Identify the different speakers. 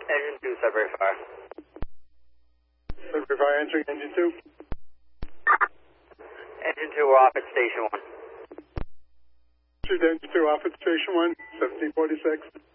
Speaker 1: Engine 2, Sudbury Fire.
Speaker 2: Sudbury Fire entering engine 2.
Speaker 1: Engine 2, we're off at station 1.
Speaker 2: Engine 2 off at station 1, 1746.